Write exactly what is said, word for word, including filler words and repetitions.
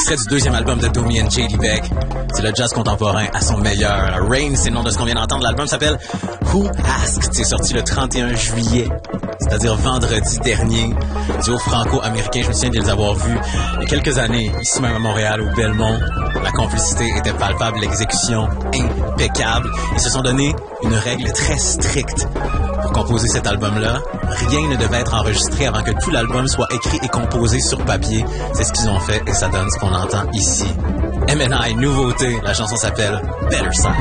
extrait du deuxième album de Domi and J D Beck. C'est le jazz contemporain à son meilleur. Rain, c'est le nom de ce qu'on vient d'entendre. L'album s'appelle Who Asked. C'est sorti le trente et un juillet, c'est-à-dire vendredi dernier. Duo franco-américain, je me souviens de les avoir vus il y a quelques années, ici même à Montréal, au Belmont. La complicité était palpable, l'exécution impeccable. Ils se sont donné une règle très stricte pour composer cet album-là. Rien ne devait être enregistré avant que tout l'album soit écrit et composé sur papier. C'est ce qu'ils ont fait et ça donne ce qu'on entend ici. M and I, nouveauté. La chanson s'appelle Better Side.